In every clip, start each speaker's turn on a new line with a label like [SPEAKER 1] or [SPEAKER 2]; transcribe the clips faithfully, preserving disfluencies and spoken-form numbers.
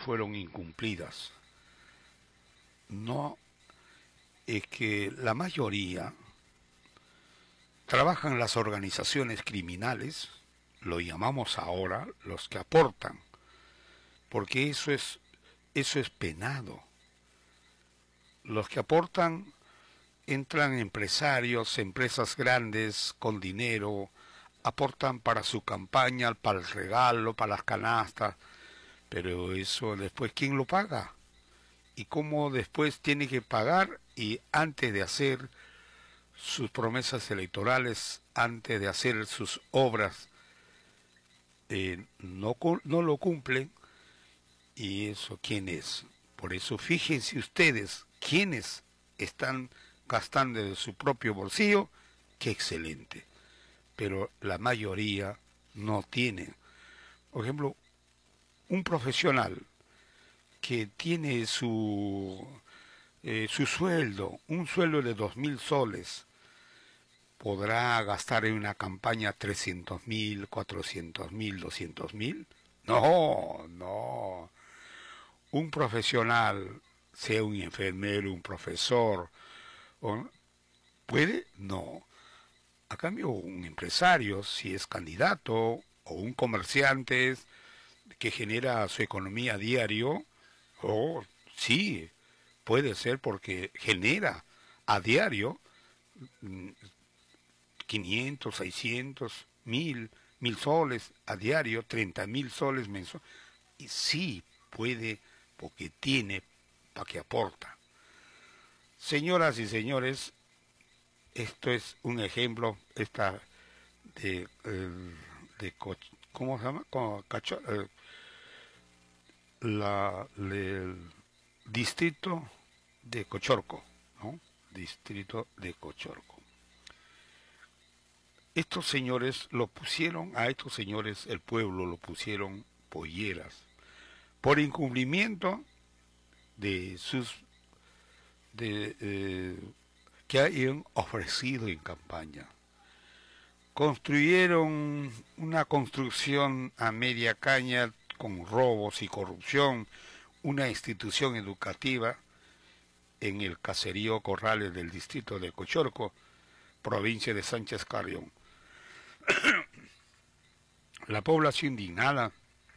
[SPEAKER 1] fueron incumplidas. No, es que la mayoría trabajan en las organizaciones criminales, lo llamamos ahora los que aportan, porque eso es, eso es penado. Los que aportan entran empresarios, empresas grandes con dinero, aportan para su campaña, para el regalo, para las canastas, pero eso después, ¿quién lo paga? Y cómo después tiene que pagar, y antes de hacer sus promesas electorales, antes de hacer sus obras, eh, no, no lo cumplen. ¿Y eso quién es? Por eso fíjense ustedes quiénes están gastando de su propio bolsillo, qué excelente, pero la mayoría no tiene. Por ejemplo, un profesional que tiene su eh, su sueldo, un sueldo de dos mil soles, ¿podrá gastar en una campaña trescientos mil, cuatrocientos mil, doscientos mil? No, no. Un profesional, sea un enfermero, un profesor, o, ¿puede? No. A cambio, un empresario, si es candidato, o un comerciante que genera su economía a diario, oh, sí, puede ser, porque genera a diario quinientos, seiscientos, mil, mil soles a diario, treinta mil soles mensuales. Y sí puede, porque tiene para que aporta. Señoras y señores, esto es un ejemplo esta de, eh, de ¿cómo se llama? Cacho, eh, la, le, el distrito de Cochorco, ¿no? Distrito de Cochorco. Estos señores lo pusieron, a estos señores el pueblo lo pusieron polleras por incumplimiento de sus de eh, que hayan ofrecido en campaña. Construyeron una construcción a media caña con robos y corrupción, una institución educativa en el caserío Corrales del distrito de Cochorco, provincia de Sánchez Carrión. La población indignada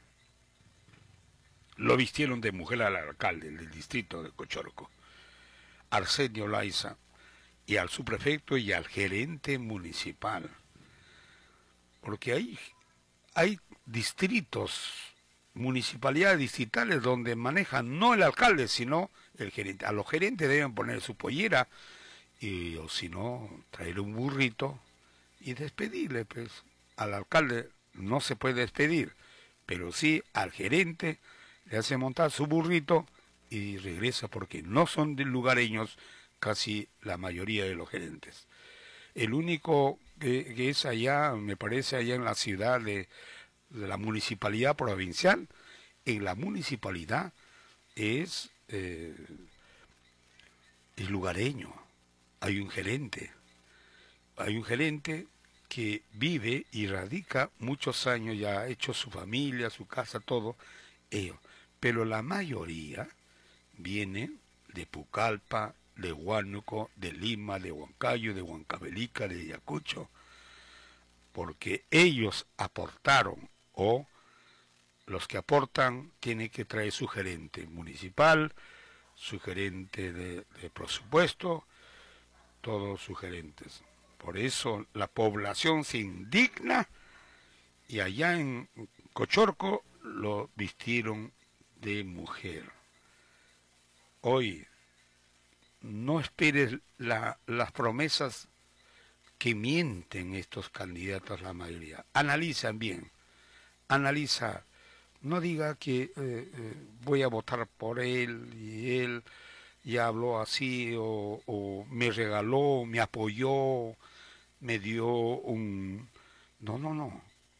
[SPEAKER 1] lo vistieron de mujer al alcalde del distrito de Cochorco, Arsenio Laiza, y al subprefecto y al gerente municipal, porque hay, hay distritos, municipalidades distritales donde manejan no el alcalde, sino el gerente. A los gerentes deben poner su pollera, y, o si no, traer un burrito y despedirle, pues. Al alcalde no se puede despedir, pero sí al gerente le hace montar su burrito y regresa, porque no son de lugareños casi la mayoría de los gerentes. El único que, que es allá, me parece, allá en la ciudad de, de la municipalidad provincial, en la municipalidad es, eh, es lugareño, hay un gerente, hay un gerente que vive y radica muchos años, ya ha hecho su familia, su casa, todo ello, pero la mayoría viene de Pucallpa, de Huánuco, de Lima, de Huancayo, de Huancavelica, de Ayacucho, porque ellos aportaron, o los que aportan tienen que traer su gerente municipal, su gerente de, de presupuesto, todos sus gerentes. Por eso la población se indigna, y allá en Cochorco lo vistieron de mujer. Hoy, no esperes la, las promesas que mienten estos candidatos, la mayoría. Analizan bien, analiza, no diga que eh, eh, voy a votar por él, y él ya habló así, o, o me regaló, me apoyó, me dio un... No, no, no.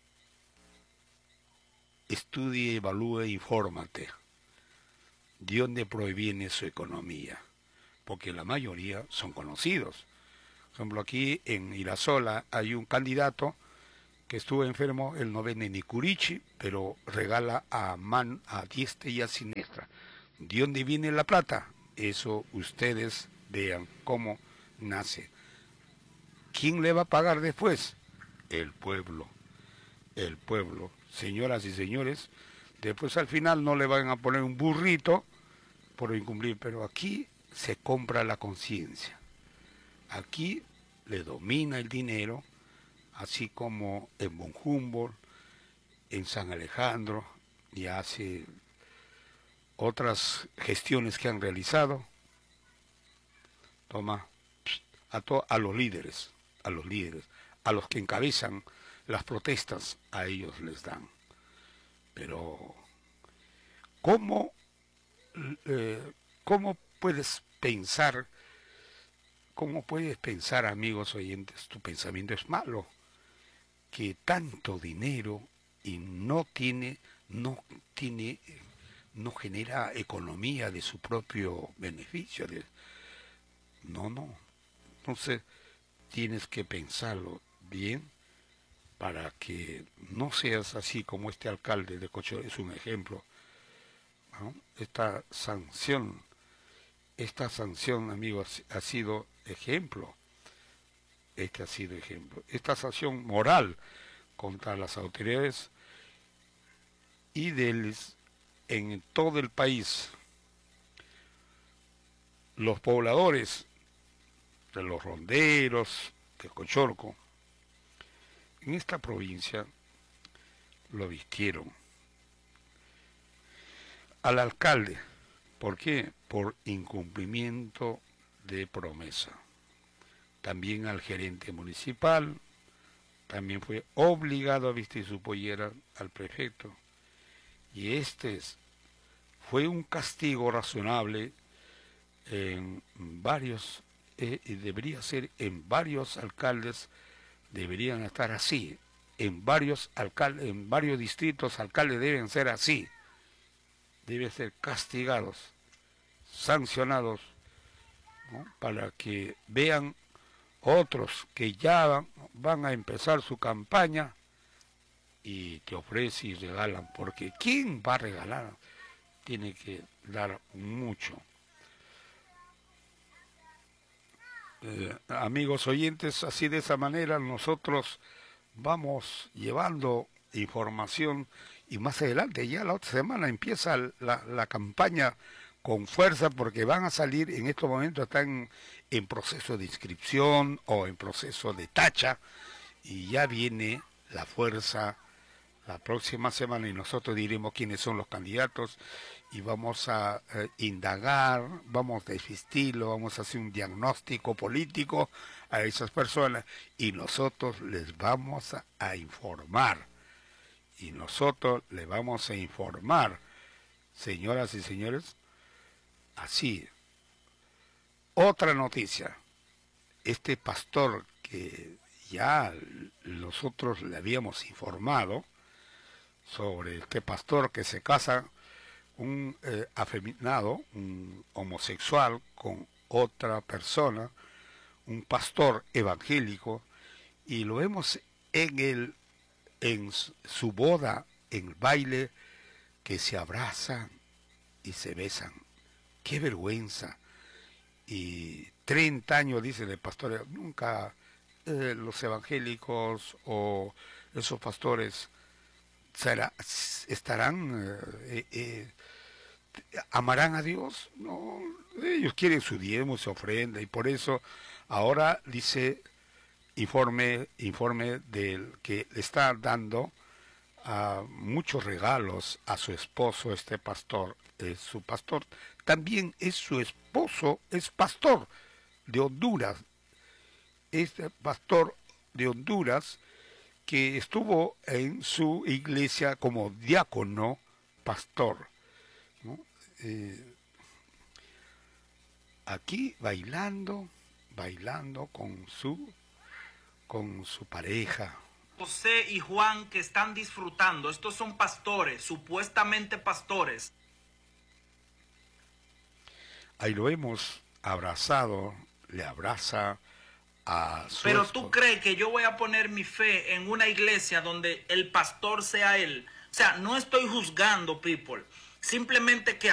[SPEAKER 1] Estudie, evalúe, infórmate. ¿De dónde proviene su economía? Porque la mayoría son conocidos. Por ejemplo, aquí en Irasola hay un candidato que estuvo enfermo, él no vende ni curichi, pero regala a man, a diestra y a siniestra. ¿De dónde viene la plata? Eso ustedes vean cómo nace. ¿Quién le va a pagar después? El pueblo. El pueblo. Señoras y señores, después al final no le van a poner un burrito por incumplir, pero aquí se compra la conciencia. Aquí le domina el dinero, así como en Von Humboldt, en San Alejandro, y hace otras gestiones que han realizado. Toma, a, to, a los líderes, a los líderes, a los que encabezan las protestas, a ellos les dan. Pero, ¿cómo, eh, cómo puedes pensar, cómo puedes pensar, amigos oyentes, tu pensamiento es malo, que tanto dinero y no tiene, no tiene, no genera economía de su propio beneficio? De, no, no. Entonces, tienes que pensarlo bien para que no seas así como este alcalde de Cochorocó, es un ejemplo, ¿no? Esta sanción, esta sanción, amigos, ha sido ejemplo, este ha sido ejemplo, esta sanción moral contra las autoridades y del, en todo el país, los pobladores de los ronderos, de Cochorocó, en esta provincia lo vistieron al alcalde. ¿Por qué? Por incumplimiento de promesa. También al gerente municipal, también fue obligado a vestir su pollera al prefecto. Y este es, fue un castigo razonable en varios, eh, debería ser en varios alcaldes, deberían estar así, en varios alcaldes, en varios distritos alcaldes deben ser así, deben ser castigados, sancionados, ¿no? Para que vean otros que ya van, van a empezar su campaña y te ofrecen y regalan, porque ¿quién va a regalar? Tiene que dar mucho. Eh, amigos oyentes, así de esa manera nosotros vamos llevando información y más adelante, ya la otra semana empieza la, la campaña con fuerza, porque van a salir, en estos momentos están en proceso de inscripción o en proceso de tacha, y ya viene la fuerza la próxima semana y nosotros diremos quiénes son los candidatos y vamos a eh, indagar, vamos a desvestirlo, vamos a hacer un diagnóstico político a esas personas y nosotros les vamos a, a informar. Y nosotros les vamos a informar, señoras y señores, así. Otra noticia, este pastor que ya nosotros le habíamos informado sobre este pastor que se casa, un eh, afeminado, un homosexual con otra persona, un pastor evangélico, y lo vemos en el en su boda, en el baile, que se abrazan y se besan. ¡Qué vergüenza! Y treinta años, dice el pastor, nunca eh, los evangélicos o esos pastores será, estarán, eh, eh, amarán a Dios. No, ellos quieren su diezmo, su ofrenda, y por eso ahora dice, informe, informe del que le está dando a muchos regalos a su esposo, este pastor, es su pastor, también es su esposo, es pastor de Honduras, este pastor de Honduras que estuvo en su iglesia como diácono, pastor, ¿no? Eh, aquí bailando, bailando con su, con su pareja.
[SPEAKER 2] José y Juan que están disfrutando, estos son pastores, supuestamente pastores.
[SPEAKER 1] Ahí lo hemos abrazado, le abraza a su
[SPEAKER 2] Pero
[SPEAKER 1] esposa.
[SPEAKER 2] tú crees que yo voy a poner mi fe en una iglesia donde el pastor sea él. O sea, no estoy juzgando, people. Simplemente que